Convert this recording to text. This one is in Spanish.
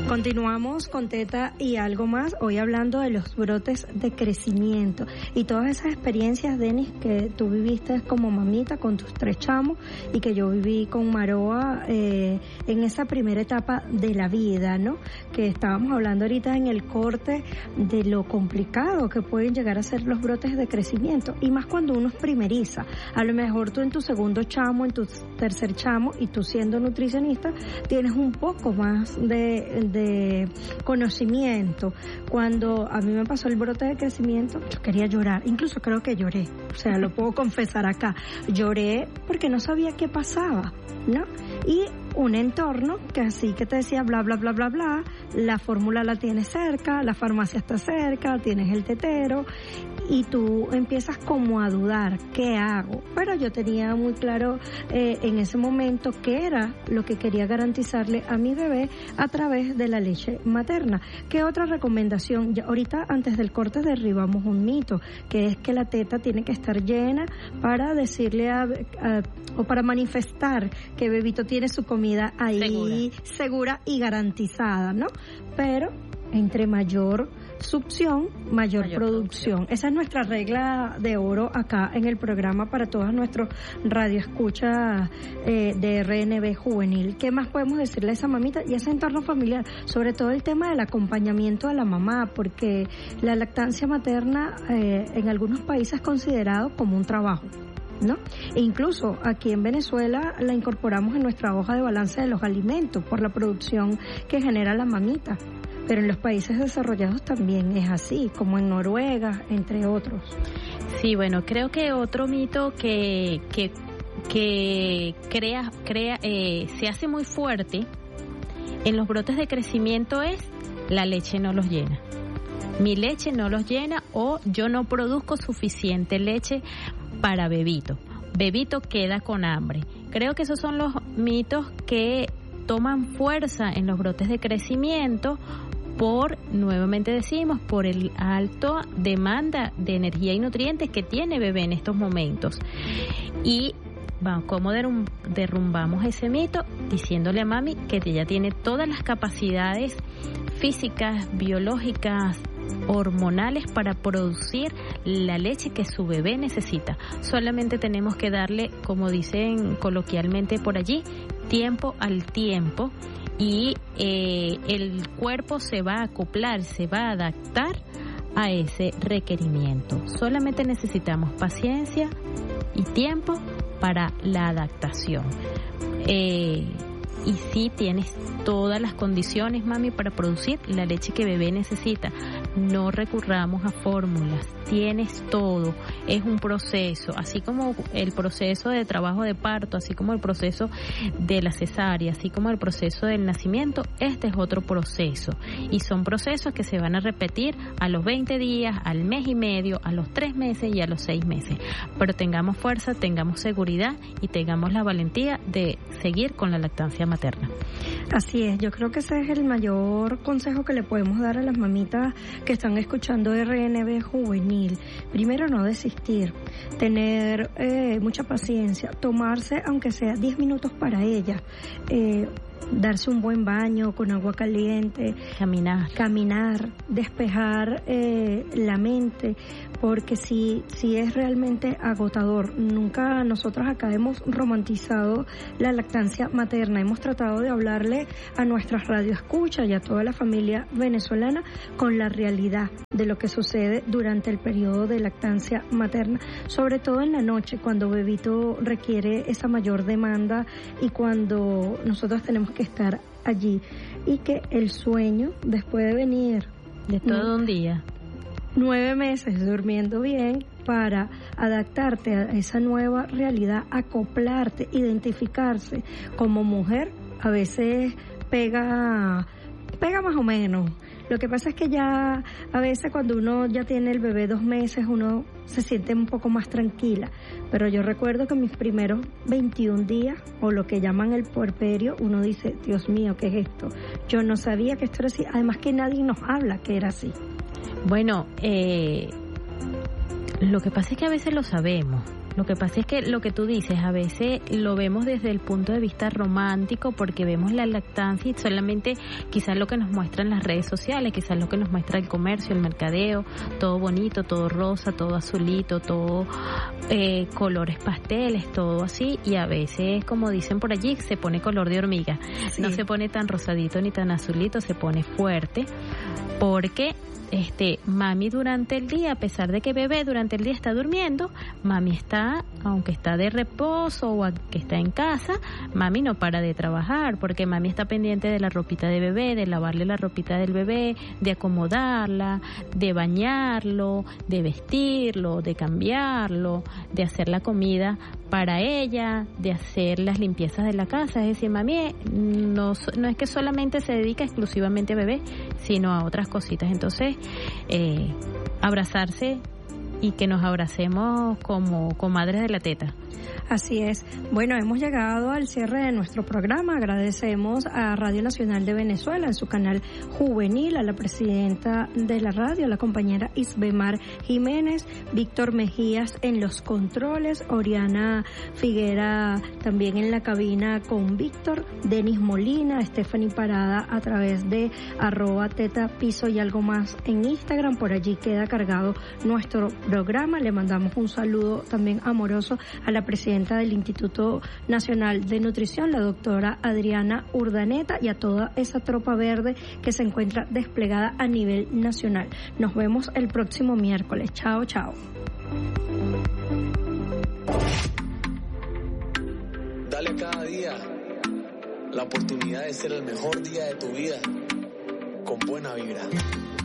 Continuamos con Teta y algo más, hoy hablando de los brotes de crecimiento y todas esas experiencias, Denis, que tú viviste como mamita con tus 3 chamos y que yo viví con Maroa en esa primera etapa de la vida, ¿no? Que estábamos hablando ahorita en el corte de lo complicado que pueden llegar a ser los brotes de crecimiento, y más cuando uno es primeriza. A lo mejor tú en tu segundo chamo, en tu tercer chamo, y tú siendo nutricionista, tienes un poco más de conocimiento. Cuando a mí me pasó el brote de crecimiento, yo quería llorar, incluso creo que lloré, o sea, lo puedo confesar acá, lloré porque no sabía qué pasaba, ¿no? Y un entorno que así que te decía bla, bla, bla, bla, bla, la fórmula la tienes cerca, la farmacia está cerca, tienes el tetero, y tú empiezas como a dudar, ¿qué hago? Pero yo tenía muy claro en ese momento qué era lo que quería garantizarle a mi bebé a través de la leche materna. ¿Qué otra recomendación? Ya ahorita antes del corte derribamos un mito, que es que la teta tiene que estar llena para decirle o para manifestar que bebito tiene su comida ahí segura y garantizada, ¿no? Pero entre mayor succión, mayor producción. Esa es nuestra regla de oro acá en el programa para todos nuestros radioescuchas de RNB Juvenil. ¿Qué más podemos decirle a esa mamita y a ese entorno familiar? Sobre todo el tema del acompañamiento a la mamá, porque la lactancia materna en algunos países es considerado como un trabajo, ¿no? E incluso aquí en Venezuela la incorporamos en nuestra hoja de balance de los alimentos por la producción que genera la mamita. Pero en los países desarrollados también es así, como en Noruega, entre otros. Sí, bueno, creo que otro mito que se hace muy fuerte en los brotes de crecimiento es: la leche no los llena. Mi leche no los llena, o yo no produzco suficiente leche para bebito. Bebito queda con hambre. Creo que esos son los mitos que toman fuerza en los brotes de crecimiento nuevamente decimos, por el alto demanda de energía y nutrientes que tiene bebé en estos momentos. Y ¿cómo derrumbamos ese mito? Diciéndole a mami que ella tiene todas las capacidades físicas, biológicas, hormonales para producir la leche que su bebé necesita. Solamente tenemos que darle, como dicen coloquialmente por allí, tiempo al tiempo, y el cuerpo se va a acoplar, se va a adaptar a ese requerimiento. Solamente necesitamos paciencia y tiempo para la adaptación. Y sí, tienes todas las condiciones, mami, para producir la leche que bebé necesita. No recurramos a fórmulas, tienes todo. Es un proceso, así como el proceso de trabajo de parto, así como el proceso de la cesárea, así como el proceso del nacimiento. Este es otro proceso, y son procesos que se van a repetir a los 20 días, al mes y medio, a los 3 meses y a los 6 meses. Pero tengamos fuerza, tengamos seguridad y tengamos la valentía de seguir con la lactancia materna. Así es, yo creo que ese es el mayor consejo que le podemos dar a las mamitas que están escuchando RNB Juvenil. Primero, no desistir, tener mucha paciencia, tomarse aunque sea 10 minutos para ellas, darse un buen baño con agua caliente, caminar, despejar la mente, porque si es realmente agotador. Nunca nosotros acá hemos romantizado la lactancia materna, hemos tratado de hablarle a nuestras radioescuchas y a toda la familia venezolana con la realidad de lo que sucede durante el periodo de lactancia materna, sobre todo en la noche, cuando bebito requiere esa mayor demanda y cuando nosotros tenemos que estar allí, y que el sueño, después de venir de todo un día, 9 meses durmiendo bien, para adaptarte a esa nueva realidad, acoplarte, identificarse como mujer, a veces pega más o menos. Lo que pasa es que ya a veces cuando uno ya tiene el bebé 2 meses, uno se siente un poco más tranquila. Pero yo recuerdo que mis primeros 21 días, o lo que llaman el puerperio, uno dice, Dios mío, ¿qué es esto? Yo no sabía que esto era así. Además que nadie nos habla que era así. Bueno, lo que pasa es que a veces lo sabemos, Lo que pasa es que lo que tú dices, a veces lo vemos desde el punto de vista romántico porque vemos la lactancia y solamente quizás lo que nos muestran las redes sociales, quizás lo que nos muestra el comercio, el mercadeo, todo bonito, todo rosa, todo azulito, todo colores pasteles, todo así, y a veces, como dicen por allí, se pone color de hormiga. Sí. No se pone tan rosadito ni tan azulito, se pone fuerte porque mami durante el día, a pesar de que bebé durante el día está durmiendo, mami está, aunque está de reposo o que está en casa, mami no para de trabajar, porque mami está pendiente de la ropita de bebé, de lavarle la ropita del bebé, de acomodarla, de bañarlo, de vestirlo, de cambiarlo, de hacer la comida para ella, de hacer las limpiezas de la casa. Es decir, mami no es que solamente se dedica exclusivamente a bebé, sino a otras cositas. Entonces, abrazarse y que nos abracemos como comadres de la teta. Así es. Bueno, hemos llegado al cierre de nuestro programa. Agradecemos a Radio Nacional de Venezuela en su canal juvenil, a la presidenta de la radio, la compañera Isbemar Jiménez, Víctor Mejías en los controles, Oriana Figuera también en la cabina con Víctor, Denis Molina, Stephanie Parada a través de @teta_piso y algo más en Instagram. Por allí queda cargado nuestro programa. Le mandamos un saludo también amoroso a la presidenta del Instituto Nacional de Nutrición, la doctora Adriana Urdaneta, y a toda esa tropa verde que se encuentra desplegada a nivel nacional. Nos vemos el próximo miércoles. Chao, chao. Dale cada día la oportunidad de ser el mejor día de tu vida con buena vibra.